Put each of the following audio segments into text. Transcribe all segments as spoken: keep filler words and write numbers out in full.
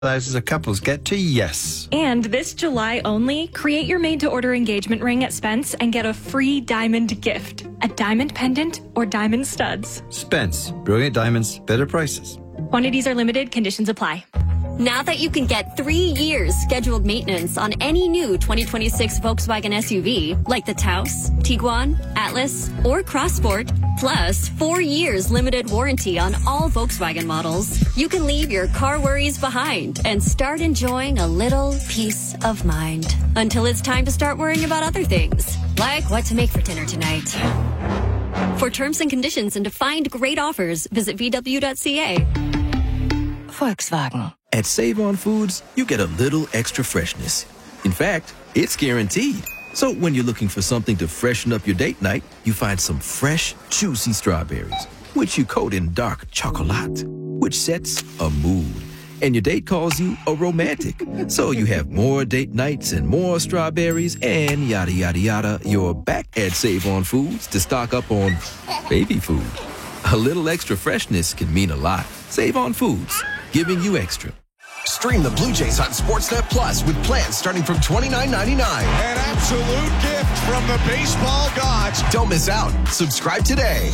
As a couples get to yes. And this July only, create your made-to-order engagement ring at Spence and get a free diamond gift. A diamond pendant or diamond studs. Spence. Brilliant diamonds, better prices. Quantities are limited, conditions apply. Now that you can get three years scheduled maintenance on any new twenty twenty-six Volkswagen S U V, like the Taos, Tiguan, Atlas, or Crossport, plus four years limited warranty on all Volkswagen models, you can leave your car worries behind and start enjoying a little peace of mind. Until it's time to start worrying about other things, like what to make for dinner tonight. For terms and conditions and to find great offers, visit V W dot C A. Volkswagen. At Save-On Foods, you get a little extra freshness. In fact, it's guaranteed. So when you're looking for something to freshen up your date night, you find some fresh, juicy strawberries, which you coat in dark chocolate, which sets a mood. And your date calls you a romantic. So you have more date nights and more strawberries and yada, yada, yada. You're back at Save-On Foods to stock up on baby food. A little extra freshness can mean a lot. Save-On Foods, giving you extra. Stream the Blue Jays on Sportsnet Plus with plans starting from twenty-nine ninety-nine. An absolute gift from the baseball gods. Don't miss out. Subscribe today.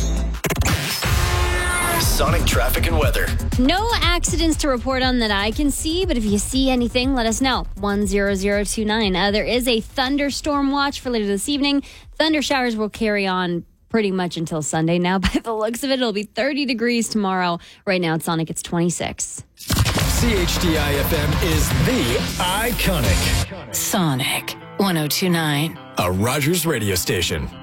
Sonic traffic and weather. No accidents to report on that I can see, but if you see anything, let us know. one zero zero two nine. Uh, there is a thunderstorm watch for later this evening. Thunder showers will carry on pretty much until Sunday. Now, by the looks of it, it'll be thirty degrees tomorrow. Right now at Sonic, it's twenty-six. C H D I F M is the iconic Sonic one oh two point nine. A Rogers radio station.